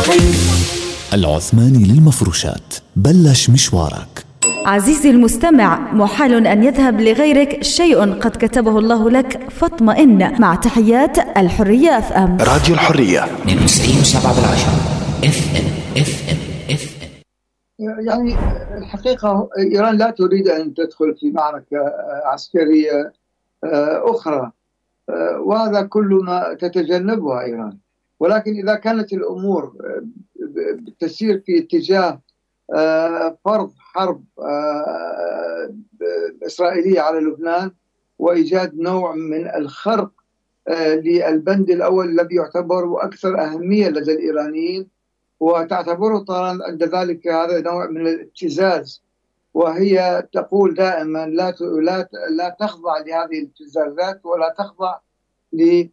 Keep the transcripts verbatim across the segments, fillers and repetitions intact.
العثماني للمفروشات، بلش مشوارك. عزيزي المستمع، محال أن يذهب لغيرك شيء قد كتبه الله لك، فاطمئن. مع تحيات الحرية اف ام، راديو الحرية اثنين وتسعين وسبعة بالعشرة اف ام اف ام اف ام. يعني الحقيقة إيران لا تريد أن تدخل في معركة عسكرية أخرى، وهذا كل ما تتجنبها إيران. ولكن إذا كانت الأمور تسير في اتجاه فرض حرب إسرائيلية على لبنان وإيجاد نوع من الخرق للبند الأول الذي يعتبر أكثر أهمية لدى الإيرانيين، وتعتبره طبعا عند ذلك هذا نوع من الابتزاز، وهي تقول دائما لا لا لا تخضع لهذه الابتزازات ولا تخضع ل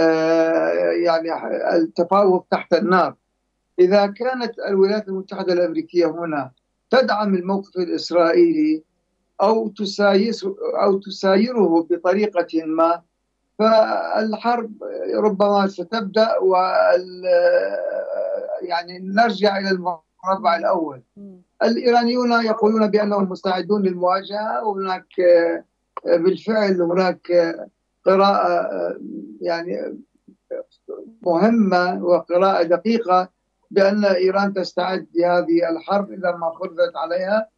يعني التفاوض تحت النار. إذا كانت الولايات المتحدة الأمريكية هنا تدعم الموقف الإسرائيلي أو تسايس أو تسايره بطريقة ما، فالحرب ربما ستبدأ وال يعني نرجع إلى المربع الأول. الإيرانيون يقولون بأنهم مستعدون للمواجهة، وهناك بالفعل هناك قراءة يعني مهمة وقراءة دقيقة بأن إيران تستعد لهذه الحرب إذا ما فرضت عليها،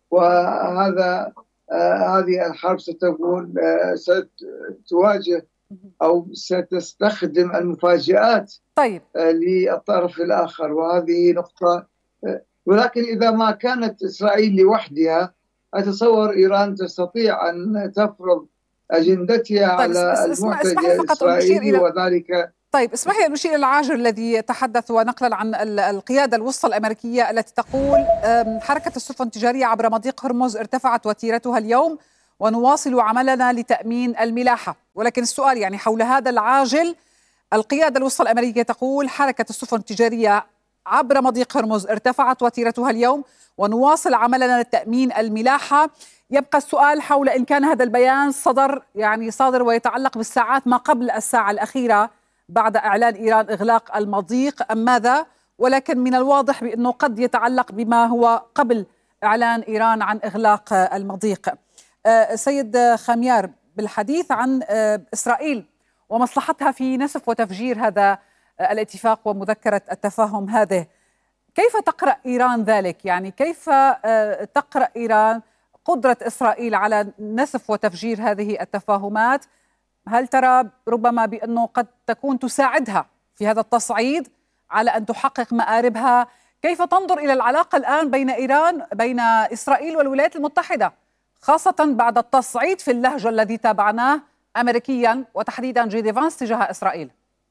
وهذا آه هذه الحرب ستكون آه ستواجه أو ستستخدم المفاجآت طيب. آه للطرف الآخر، وهذه نقطة. آه ولكن إذا ما كانت إسرائيل لوحدها، أتصور إيران تستطيع أن تفرض أجندتها طيب على المعتدى الإسرائيلي، وذلك. طيب اسمح لي أن نشير إلى العاجل الذي تحدث ونقلا عن القيادة الوسطى الأمريكية التي تقول حركة السفن التجارية عبر مضيق هرمز ارتفعت وتيرتها اليوم ونواصل عملنا لتأمين الملاحة. ولكن السؤال يعني حول هذا العاجل، القيادة الوسطى الأمريكية تقول حركة السفن التجارية عبر مضيق هرمز ارتفعت وتيرتها اليوم ونواصل عملنا لتأمين الملاحة. يبقى السؤال حول إن كان هذا البيان صدر يعني صادر ويتعلق بالساعات ما قبل الساعة الأخيرة بعد إعلان إيران إغلاق المضيق أم ماذا؟ ولكن من الواضح بأنه قد يتعلق بما هو قبل إعلان إيران عن إغلاق المضيق. أه سيد خميار، بالحديث عن أه إسرائيل ومصلحتها في نسف وتفجير هذا أه الاتفاق ومذكرة التفاهم هذه، كيف تقرأ إيران ذلك؟ يعني كيف أه تقرأ إيران قدرة إسرائيل على نسف وتفجير هذه التفاهمات؟ هل ترى ربما بأنه قد تكون تساعدها في هذا التصعيد على أن تحقق مآربها؟ كيف تنظر إلى العلاقة الآن بين إيران بين إسرائيل والولايات المتحدة، خاصة بعد التصعيد في اللهجة الذي تابعناه أمريكيا وتحديدا جي دي فانس تجاه إسرائيل؟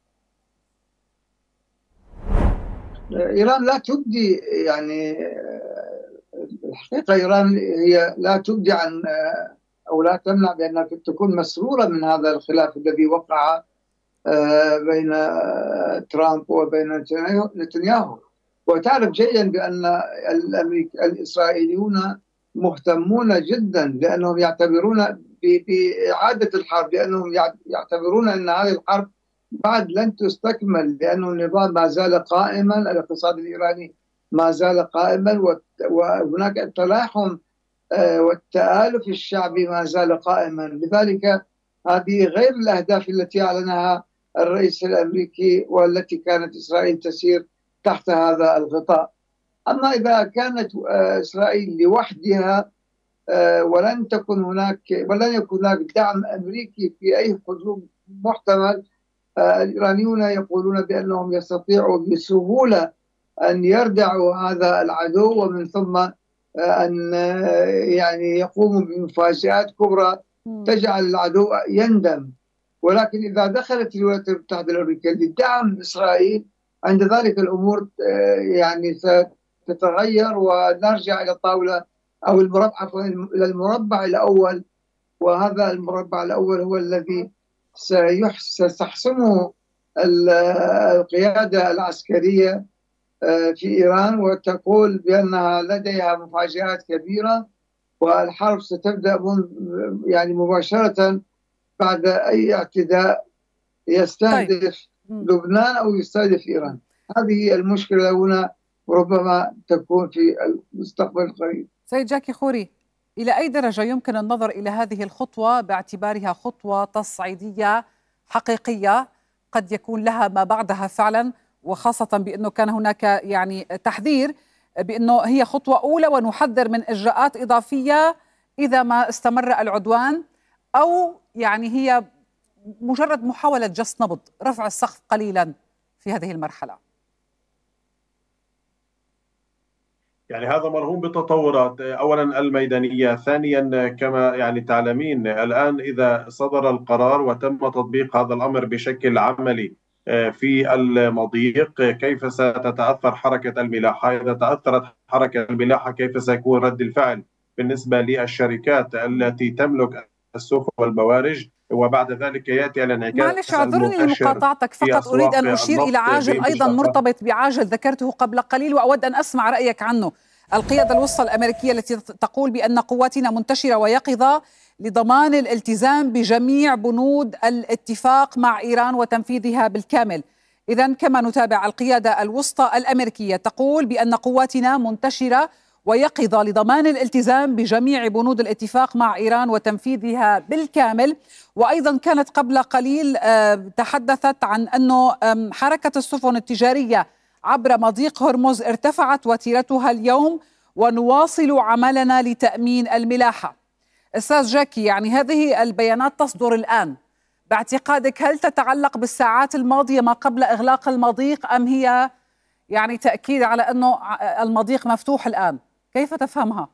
إيران لا تبدي، يعني الحقيقة إيران هي لا تبدي عن أو لا تمنع بأنها تكون مسرورة من هذا الخلاف الذي وقع بين ترامب وبين نتنياهو. وتعرف جيدا بأن الإسرائيليون مهتمون جدا لأنهم يعتبرون بإعادة الحرب، لأنهم يعتبرون أن هذه الحرب بعد لن تستكمل، لأن النظام ما زال قائما، الاقتصاد الإيراني ما زال قائما، وهناك التلاحم والتآلف الشعبي ما زال قائما. لذلك هذه غير الأهداف التي أعلنها الرئيس الأمريكي والتي كانت إسرائيل تسير تحت هذا الغطاء. أما إذا كانت إسرائيل لوحدها ولن تكن هناك ولن يكون هناك دعم أمريكي في أي هجوم محتمل، الإيرانيون يقولون بأنهم يستطيعوا بسهولة أن يردعوا هذا العدو، ومن ثم أن يعني يقوموا بمفاجآت كبرى تجعل العدو يندم. ولكن إذا دخلت الولايات المتحدة الأمريكية لدعم إسرائيل، عند ذلك الأمور يعني ستتغير ونرجع إلى الطاولة أو المربع إلى المربع الأول، وهذا المربع الأول هو الذي سيحسمه القيادة العسكرية في إيران، وتقول بأنها لديها مفاجآت كبيرة، والحرب ستبدأ يعني مباشرة بعد أي اعتداء يستهدف طيب. لبنان أو يستهدف إيران. هذه هي المشكلة هنا، وربما تكون في المستقبل القريب. سيد جاكي خوري، إلى أي درجة يمكن النظر إلى هذه الخطوة باعتبارها خطوة تصعيدية حقيقية قد يكون لها ما بعدها فعلا، وخاصة بأنه كان هناك يعني تحذير بأنه هي خطوة أولى ونحذر من إجراءات إضافية إذا ما استمر العدوان، أو يعني هي مجرد محاولة جس نبض رفع السقف قليلا في هذه المرحلة؟ يعني هذا مرهون بتطورات، أولا الميدانية، ثانيا كما يعني تعلمين الآن إذا صدر القرار وتم تطبيق هذا الأمر بشكل عملي في المضيق، كيف ستتأثر حركة الملاحة؟ إذا تأثرت حركة الملاحة كيف سيكون رد الفعل بالنسبة للشركات التي تملك السفن والبوارج؟ وبعد ذلك يأتي الانعكاس. معلش اعذرني لمقاطعتك، فقط أريد أن أشير إلى عاجل أيضا مرتبط بعاجل ذكرته قبل قليل وأود أن أسمع رأيك عنه. القيادة الوسطى الأمريكية التي تقول بأن قواتنا منتشرة ويقظة لضمان الالتزام بجميع بنود الاتفاق مع إيران وتنفيذها بالكامل. إذن كما نتابع، القيادة الوسطى الأمريكية تقول بأن قواتنا منتشرة ويقظة لضمان الالتزام بجميع بنود الاتفاق مع إيران وتنفيذها بالكامل. وأيضا كانت قبل قليل تحدثت عن أنه حركة السفن التجارية عبر مضيق هرمز ارتفعت وتيرتها اليوم ونواصل عملنا لتأمين الملاحة. أستاذ جاكي، يعني هذه البيانات تصدر الآن، باعتقادك هل تتعلق بالساعات الماضية ما قبل إغلاق المضيق، أم هي يعني تأكيد على أنه المضيق مفتوح الآن؟ كيف تفهمها؟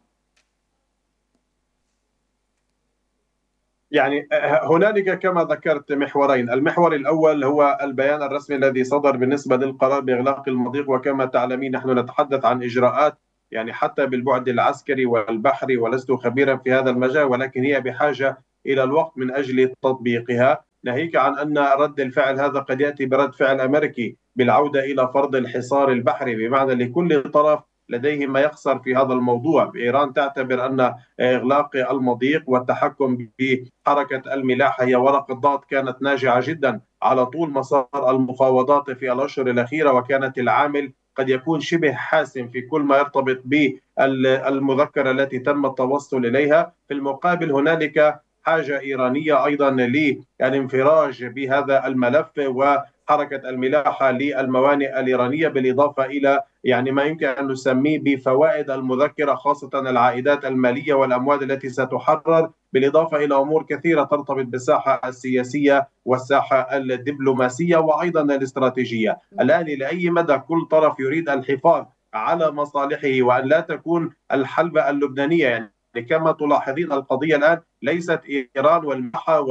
يعني هنالك كما ذكرت محورين، المحور الأول هو البيان الرسمي الذي صدر بالنسبة للقرار بإغلاق المضيق، وكما تعلمين نحن نتحدث عن إجراءات يعني حتى بالبعد العسكري والبحري، ولست خبيرا في هذا المجال، ولكن هي بحاجة إلى الوقت من أجل تطبيقها، ناهيك عن أن رد الفعل هذا قد يأتي برد فعل أمريكي بالعودة إلى فرض الحصار البحري، بمعنى لكل طرف لديه ما يخسر في هذا الموضوع. إيران تعتبر أن إغلاق المضيق والتحكم بحركة الملاحة هي ورقة ضغط كانت ناجعة جدا على طول مسار المفاوضات في الأشهر الأخيرة، وكانت العامل قد يكون شبه حاسم في كل ما يرتبط بالمذكرة التي تم التوصل إليها. في المقابل هنالك حاجة إيرانية أيضا للانفراج بهذا الملف وحركة الملاحة للموانئ الإيرانية، بالإضافة إلى يعني ما يمكن أن نسميه بفوائد المذكرة، خاصة العائدات المالية والأموال التي ستحرر، بالإضافة إلى أمور كثيرة ترتبط بالساحة السياسية والساحة الدبلوماسية وأيضا الاستراتيجية. الآن إلى أي مدى كل طرف يريد الحفاظ على مصالحه وأن لا تكون الحلبة اللبنانية، يعني كما تلاحظين القضية الآن ليست إيران والملاحة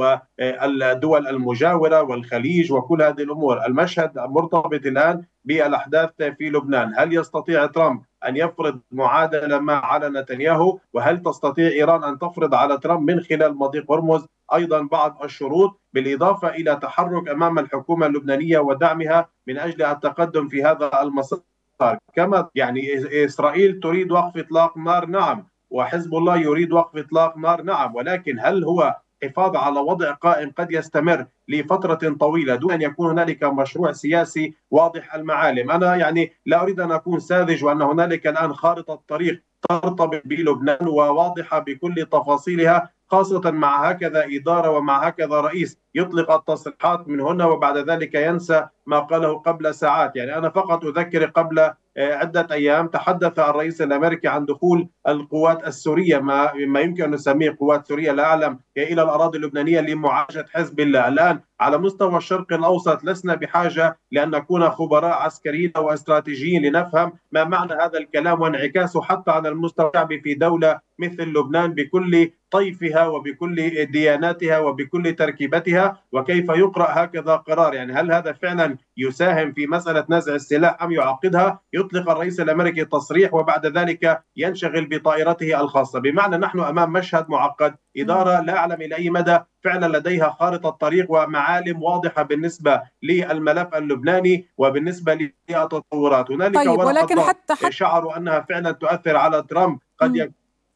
والدول المجاورة والخليج وكل هذه الأمور، المشهد مرتبط الآن بالأحداث في لبنان. هل يستطيع ترامب أن يفرض معادلة ما على نتنياهو؟ وهل تستطيع إيران أن تفرض على ترامب من خلال مضيق هرمز أيضا بعض الشروط، بالإضافة إلى تحرك أمام الحكومة اللبنانية ودعمها من أجل التقدم في هذا المسار؟ كما يعني إسرائيل تريد وقف إطلاق نار، نعم، وحزب الله يريد وقف إطلاق نار، نعم، ولكن هل هو حفاظ على وضع قائم قد يستمر لفترة طويلة دون أن يكون هنالك مشروع سياسي واضح المعالم؟ أنا يعني لا أريد أن أكون ساذج، وأن هنالك الآن خارطة طريق ترتبط بلبنان وواضحة بكل تفاصيلها، خاصة مع هكذا إدارة ومع هكذا رئيس يطلق التصريحات من هنا وبعد ذلك ينسى ما قاله قبل ساعات. يعني أنا فقط أذكر قبل عدة أيام تحدث الرئيس الأمريكي عن دخول القوات السورية، ما, ما يمكن أن نسميه قوات سورية، لا أعلم، إلى الأراضي اللبنانية لمعالجة حزب الله. الآن على مستوى الشرق الأوسط لسنا بحاجة لأن نكون خبراء عسكريين أو استراتيجيين لنفهم ما معنى هذا الكلام وانعكاسه حتى على المستوى الشعبي في دولة مثل لبنان بكل طيفها وبكل دياناتها وبكل تركيبتها، وكيف يقرأ هكذا قرار. يعني هل هذا فعلا يساهم في مسألة نزع السلاح أم يعقدها؟ يطلق الرئيس الأمريكي تصريح وبعد ذلك ينشغل بطائرته الخاصة، بمعنى نحن أمام مشهد معقد، إدارة لا أعلم إلى أي مدى فعلا لديها خارطة طريق ومعالم واضحة بالنسبة للملف اللبناني وبالنسبة للتطورات. هنالك طيب، ولكن حتى, حتى شعروا أنها فعلا تؤثر على ترامب، قد ي...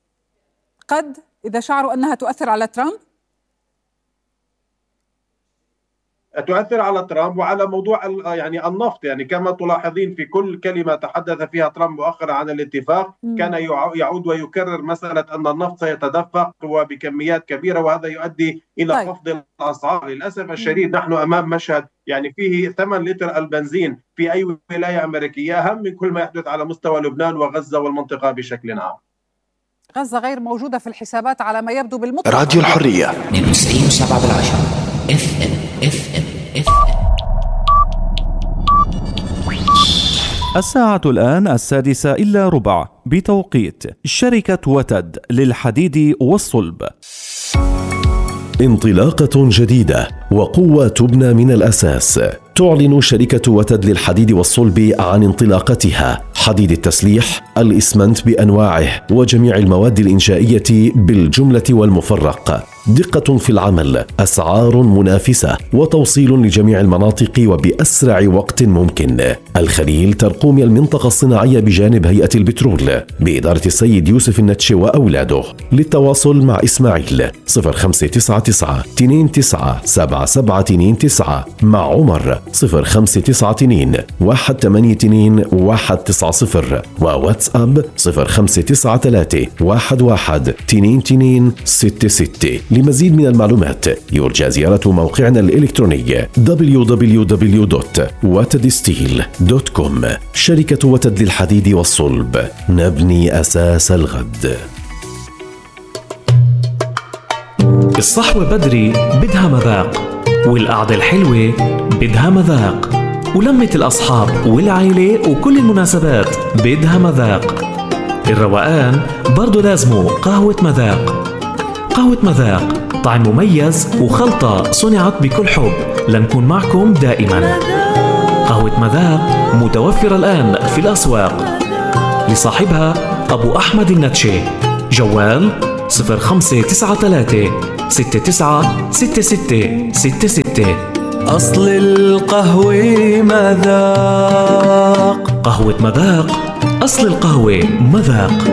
قد إذا شعروا أنها تؤثر على ترامب. تؤثر على ترامب وعلى موضوع يعني النفط. يعني كما تلاحظين في كل كلمة تحدث فيها ترامب مؤخرا عن الاتفاق كان يعود ويكرر مسألة أن النفط سيتدفق وبكميات كبيرة، وهذا يؤدي إلى طيب. خفض الأسعار. للأسف الشديد نحن أمام مشهد يعني فيه ثمانية لتر البنزين في أي ولاية أمريكية أهم من كل ما يحدث على مستوى لبنان وغزة والمنطقة بشكل عام. غزة غير موجودة في الحسابات على ما يبدو بالمطلق. راديو الحرية اثنين وتسعين وسبعة بالعشرة اف ام اف ام اف ام. الساعة الآن السادسة إلا ربع بتوقيت شركة وتد للحديد والصلب. انطلاقة جديدة وقوة تبنى من الأساس. تعلن شركة وتد للحديد والصلب عن انطلاقتها حديد التسليح، الإسمنت بأنواعه وجميع المواد الإنشائية بالجملة والمفرق. دقة في العمل، أسعار منافسة، وتوصيل لجميع المناطق وبأسرع وقت ممكن. الخليل ترقوم المنطقة الصناعية بجانب هيئة البترول بإدارة السيد يوسف النتشي وأولاده. للتواصل مع إسماعيل صفر خمسة تسعة تسعة اثنين تسعة سبعة سبعة اثنين تسعة، مع عمر صفر خمسة تسعة اثنين واحد ثمانية اثنين واحد تسعة صفر، وواتساب صفر خمسة تسعة ثلاثة واحد واحد اثنين اثنين ستة ستة. لمزيد من المعلومات يرجى زيارة موقعنا الإلكتروني دبليو دبليو دبليو دوت وتد ستيل دوت كوم. شركة وتد للحديد والصلب، نبني أساس الغد. الصحوة بدري بدها مذاق، والقعدة الحلوة بدها مذاق، ولمة الأصحاب والعائلة وكل المناسبات بدها مذاق. الروقان برضو لازمه قهوة مذاق. قهوة مذاق طعم مميز وخلطة صنعت بكل حب لنكون معكم دائما. قهوة مذاق متوفرة الآن في الأسواق. لصاحبها أبو أحمد النتشي. جوال صفر خمسة تسعة ثلاثة ستة تسعة ستة ستة ستة ستة. أصل القهوة مذاق. قهوة مذاق، أصل القهوة مذاق.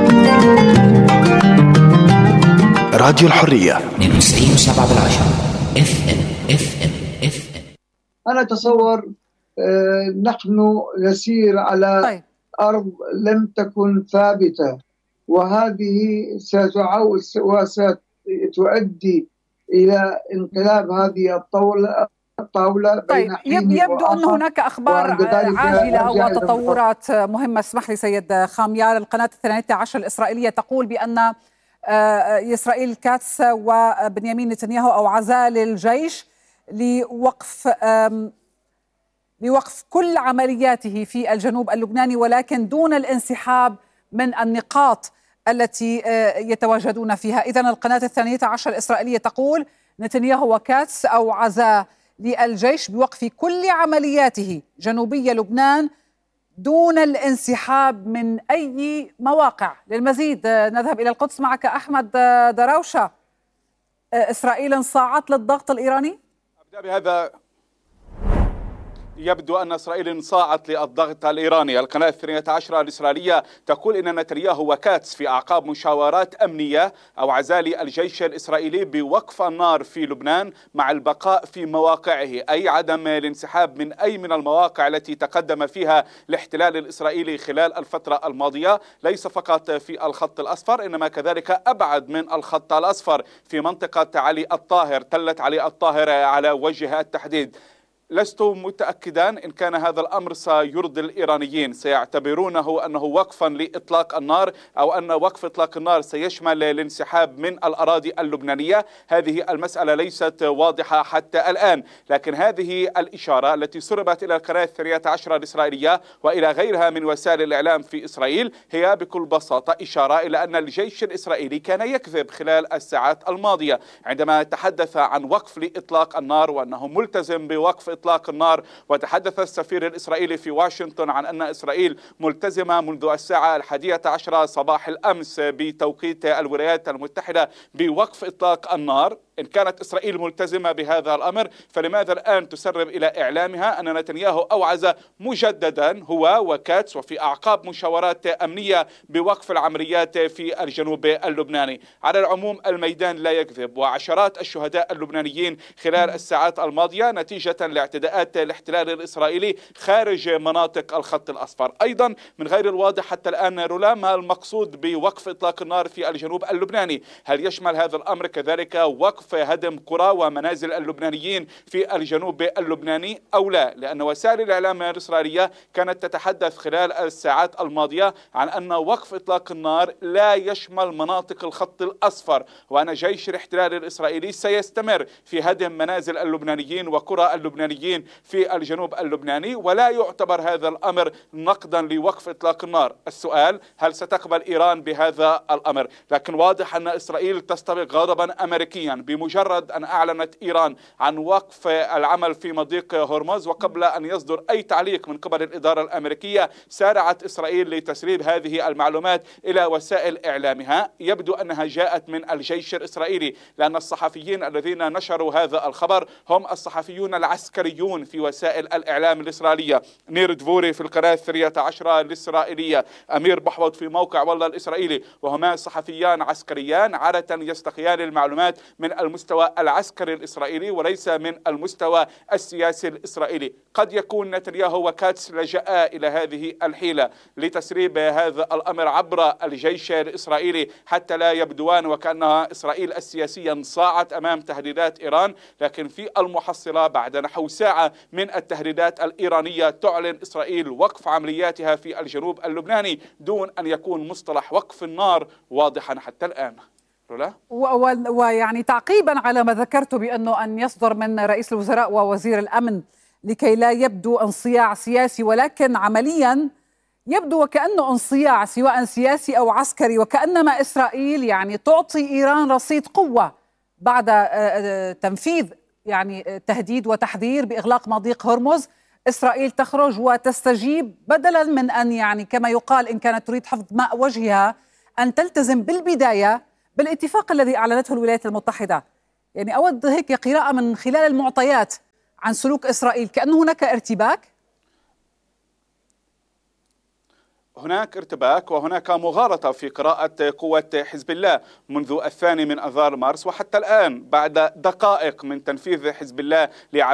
راديو الحرية اثنين وتسعين وسبعة بالعشرة اف ام اف ام اف ام. أنا أتصور آه نحن نسير على طيب. أرض لم تكن ثابتة، وهذه ستعود وستؤدي إلى انقلاب هذه الطاولة الطاولة طيب. بين حين يبدو أن هناك أخبار عاجلة وتطورات مهمة. اسمح لي سيد خاميار. القناة الثانية عشر الإسرائيلية تقول بأن إسرائيل كاتس وبنيامين نتنياهو أو عزال الجيش لوقف لوقف كل عملياته في الجنوب اللبناني، ولكن دون الانسحاب من النقاط التي يتواجدون فيها. إذن القناة الثانية عشر الإسرائيلية تقول نتنياهو وكاتس أو عزاء للجيش بوقف كل عملياته جنوبي لبنان دون الانسحاب من أي مواقع. للمزيد نذهب إلى القدس معك أحمد دراوشة. إسرائيل انصاعت للضغط الإيراني؟ أبدأ بهذا. يبدو أن إسرائيل انصاعت للضغط الإيراني. القناة الثانية عشرة الإسرائيلية تقول إن نتنياهو وكاتس في أعقاب مشاورات أمنية أو عزال الجيش الإسرائيلي بوقف النار في لبنان مع البقاء في مواقعه، أي عدم الانسحاب من أي من المواقع التي تقدم فيها الاحتلال الإسرائيلي خلال الفترة الماضية، ليس فقط في الخط الأصفر إنما كذلك أبعد من الخط الأصفر في منطقة علي الطاهر، تلة علي الطاهر على وجه التحديد. لست متأكدا إن كان هذا الأمر سيرضي الإيرانيين، سيعتبرونه أنه وقفا لإطلاق النار أو أن وقف إطلاق النار سيشمل الانسحاب من الأراضي اللبنانية. هذه المسألة ليست واضحة حتى الآن، لكن هذه الإشارة التي سربت إلى القناة الثانية عشرة الإسرائيلية وإلى غيرها من وسائل الإعلام في إسرائيل هي بكل بساطة إشارة إلى أن الجيش الإسرائيلي كان يكذب خلال الساعات الماضية عندما تحدث عن وقف لإطلاق النار وأنه ملتزم بوقف إطلاق النار. وتحدث السفير الإسرائيلي في واشنطن عن أن إسرائيل ملتزمة منذ الساعة الحادية عشرة صباح الأمس بتوقيت الولايات المتحدة بوقف إطلاق النار. إن كانت إسرائيل ملتزمة بهذا الأمر فلماذا الآن تسرب إلى إعلامها أن نتنياهو أوعز مجددا هو وكاتس وفي أعقاب مشاورات أمنية بوقف العمليات في الجنوب اللبناني؟ على العموم الميدان لا يكذب، وعشرات الشهداء اللبنانيين خلال الساعات الماضية نتيجة لاعتداءات الاحتلال الإسرائيلي خارج مناطق الخط الأصفر. أيضا من غير الواضح حتى الآن رولا ما المقصود بوقف إطلاق النار في الجنوب اللبناني. هل يشمل هذا الأمر كذلك وقف هدم قرى ومنازل اللبنانيين في الجنوب اللبناني أو لا؟ لأن وسائل الإعلام الإسرائيلية كانت تتحدث خلال الساعات الماضية عن أن وقف إطلاق النار لا يشمل مناطق الخط الأصفر، وأن جيش الاحتلال الإسرائيلي سيستمر في هدم منازل اللبنانيين وقرى اللبنانيين في الجنوب اللبناني، ولا يعتبر هذا الأمر نقدا لوقف إطلاق النار. السؤال هل ستقبل إيران بهذا الأمر؟ لكن واضح أن إسرائيل تستبق غضبا أمريكيا بمجرد أن أعلنت إيران عن وقف العمل في مضيق هرمز، وقبل أن يصدر أي تعليق من قبل الإدارة الأمريكية سارعت إسرائيل لتسريب هذه المعلومات إلى وسائل إعلامها. يبدو أنها جاءت من الجيش الإسرائيلي، لأن الصحفيين الذين نشروا هذا الخبر هم الصحفيون العسكريون في وسائل الإعلام الإسرائيلية. نير دفوري في القناة الثانية عشرة الإسرائيلية، أمير بحوث في موقع والله الإسرائيلي، وهما صحفيان عسكريان عادة يستقيان المعلومات من المستوى العسكري الإسرائيلي وليس من المستوى السياسي الإسرائيلي. قد يكون نتنياهو وكاتس لجأ إلى هذه الحيلة لتسريب هذا الأمر عبر الجيش الإسرائيلي حتى لا يبدوان وكأنها إسرائيل السياسيا صاعت أمام تهديدات إيران، لكن في المحصلة بعد نحو ساعة من التهديدات الإيرانية تعلن إسرائيل وقف عملياتها في الجنوب اللبناني دون أن يكون مصطلح وقف النار واضحا حتى الآن. ويعني تعقيبا على ما ذكرت بأنه أن يصدر من رئيس الوزراء ووزير الأمن لكي لا يبدو انصياع سياسي، ولكن عمليا يبدو وكأنه انصياع سواء سياسي أو عسكري، وكأنما إسرائيل يعني تعطي إيران رصيد قوة بعد تنفيذ يعني تهديد وتحذير بإغلاق مضيق هرمز. إسرائيل تخرج وتستجيب بدلا من أن يعني كما يقال إن كانت تريد حفظ ماء وجهها أن تلتزم بالبداية بالاتفاق الذي أعلنته الولايات المتحدة. يعني أود هيك قراءة من خلال المعطيات عن سلوك إسرائيل، كأن هناك ارتباك. هناك ارتباك وهناك مغالطة في قراءة قوة حزب الله منذ الثاني من أذار مارس وحتى الآن بعد دقائق من تنفيذ حزب الله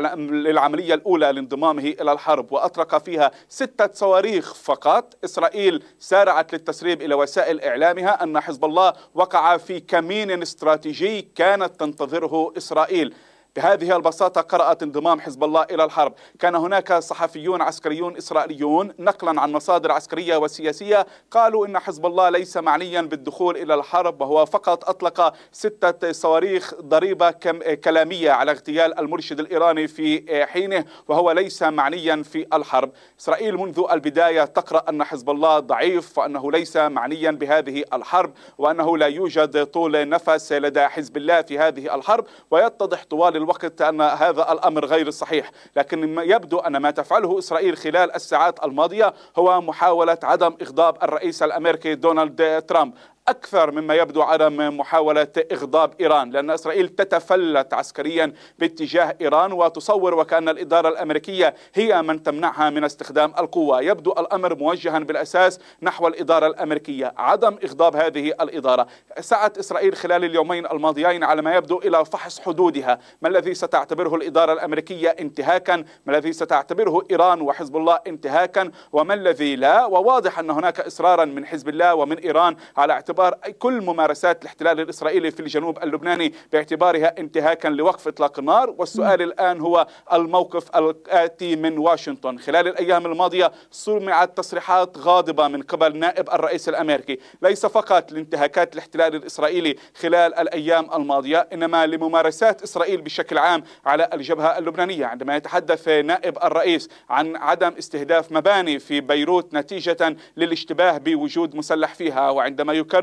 للعملية الأولى لانضمامه إلى الحرب وأطلق فيها ستة صواريخ فقط. إسرائيل سارعت للتسريب إلى وسائل إعلامها أن حزب الله وقع في كمين استراتيجي كانت تنتظره إسرائيل. بهذه البساطة قرأت انضمام حزب الله إلى الحرب. كان هناك صحفيون عسكريون إسرائيليون نقلا عن مصادر عسكرية وسياسية قالوا إن حزب الله ليس معنيا بالدخول إلى الحرب، وهو فقط أطلق ستة صواريخ ضريبة كلامية على اغتيال المرشد الإيراني في حينه، وهو ليس معنيا في الحرب. إسرائيل منذ البداية تقرأ أن حزب الله ضعيف وأنه ليس معنيا بهذه الحرب وأنه لا يوجد طول نفس لدى حزب الله في هذه الحرب، ويتضح طوال الوقت أن هذا الأمر غير صحيح. لكن يبدو أن ما تفعله إسرائيل خلال الساعات الماضية هو محاولة عدم إغضاب الرئيس الأمريكي دونالد ترامب أكثر مما يبدو عدم محاولة إغضاب إيران، لأن إسرائيل تتفلت عسكريا باتجاه إيران وتصور وكأن الإدارة الأمريكية هي من تمنعها من استخدام القوة. يبدو الأمر موجها بالأساس نحو الإدارة الأمريكية، عدم إغضاب هذه الإدارة. سعت إسرائيل خلال اليومين الماضيين على ما يبدو إلى فحص حدودها، ما الذي ستعتبره الإدارة الأمريكية انتهاكا، ما الذي ستعتبره إيران وحزب الله انتهاكا، وما الذي لا. وواضح أن هناك إصرارا من حزب الله ومن إيران على اعتبار كل ممارسات الاحتلال الإسرائيلي في الجنوب اللبناني باعتبارها انتهاكا لوقف إطلاق النار. والسؤال الآن هو الموقف الآتي من واشنطن. خلال الأيام الماضية سمعت تصريحات غاضبة من قبل نائب الرئيس الأمريكي، ليس فقط لانتهاكات الاحتلال الإسرائيلي خلال الأيام الماضية، إنما لممارسات إسرائيل بشكل عام على الجبهة اللبنانية. عندما يتحدث نائب الرئيس عن عدم استهداف مباني في بيروت نتيجة للاشتباه بوجود مسلح فيها، وعندما يكرر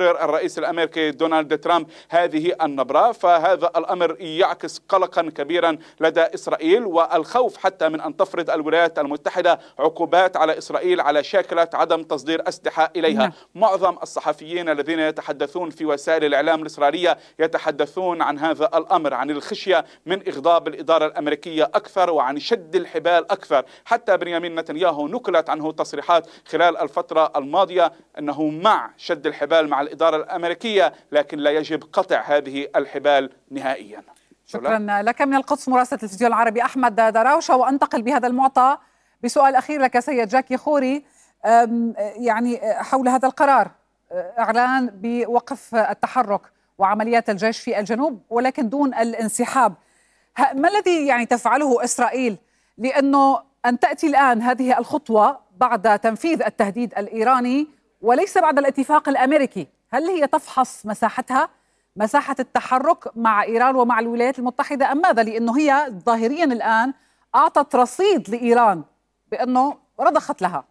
يبرر الرئيس الأمريكي دونالد ترامب هذه النبرة، فهذا الأمر يعكس قلقا كبيرا لدى إسرائيل والخوف حتى من أن تفرض الولايات المتحدة عقوبات على إسرائيل على شاكلة عدم تصدير أسلحة إليها. نعم. معظم الصحفيين الذين يتحدثون في وسائل الإعلام الإسرائيلية يتحدثون عن هذا الأمر، عن الخشية من إغضاب الإدارة الأمريكية أكثر وعن شد الحبال أكثر. حتى بنيامين نتنياهو نقلت عنه تصريحات خلال الفترة الماضية أنه مع شد الحبال مع الإدارة الأمريكية، لكن لا يجب قطع هذه الحبال نهائيا. شكرا لك. من القدس مراسل التلفزيون العربي أحمد دراوشة. وأنتقل بهذا المعطى بسؤال أخير لك سيد جاكي خوري، يعني حول هذا القرار، إعلان بوقف التحرك وعمليات الجيش في الجنوب ولكن دون الانسحاب. ما الذي يعني تفعله إسرائيل لأنه أن تأتي الآن هذه الخطوة بعد تنفيذ التهديد الإيراني وليس بعد الاتفاق الأمريكي؟ هل هي تفحص مساحتها، مساحة التحرك مع إيران ومع الولايات المتحدة أم ماذا؟ لأنه هي ظاهريا الآن أعطت رصيد لإيران بأنه رضخت لها.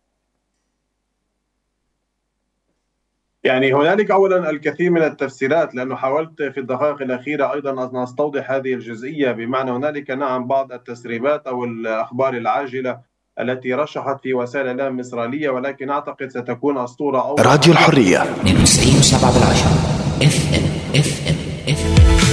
يعني هنالك أولا الكثير من التفسيرات، لأنه حاولت في الدقائق الأخيرة أيضا أن أستوضح هذه الجزئية، بمعنى هنالك نعم بعض التسريبات أو الأخبار العاجلة التي رشحت في وسائل الإعلام الإسرائيلية، ولكن أعتقد ستكون أسطورة أو راديو الحرية اثنين وتسعين وسبعة بالعشرة اف ام اف ام اف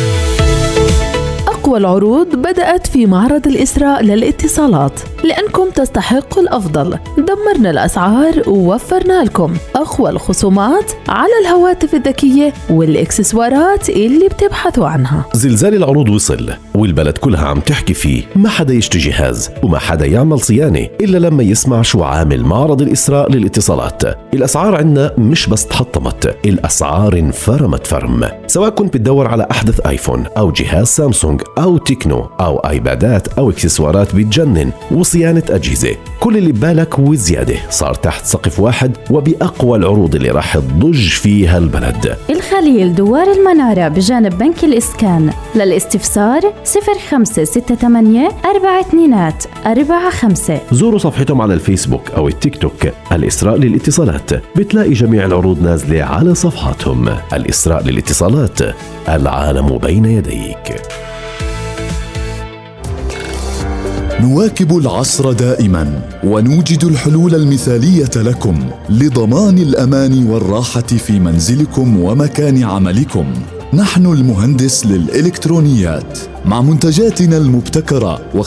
أقوى العروض بدأت في معرض الإسراء للاتصالات، لأنكم تستحقوا الأفضل. دمرنا الأسعار ووفرنا لكم أقوى الخصومات على الهواتف الذكية والإكسسوارات اللي بتبحثوا عنها. زلزال العروض وصل والبلد كلها عم تحكي فيه، ما حدا يشتري جهاز وما حدا يعمل صيانة إلا لما يسمع شو عامل معرض الإسراء للاتصالات. الأسعار عندنا مش بس تحطمت، الأسعار انفرمت فرم. سواء كنت بتدور على أحدث آيفون أو جهاز سامسونج أو تكنو أو آيبادات أو إكسسوارات بتجنن وصيانة أجهزة، كل اللي ببالك وزيادة صار تحت سقف واحد وبأقوى العروض اللي راح تضج فيها البلد. الخليل دوار المنارة بجانب بنك الإسكان. للاستفسار صفر خمسة ستة ثمانية أربعة اثنين أربعة خمسة. زوروا صفحتهم على الفيسبوك أو التيك توك الإسراء للاتصالات، بتلاقي جميع العروض نازلة على صفحاتهم. الإسراء للاتصالات، العالم بين يديك. نواكب العصر دائما ونوجد الحلول المثالية لكم لضمان الأمان والراحة في منزلكم ومكان عملكم. نحن المهندس للإلكترونيات، مع منتجاتنا المبتكرة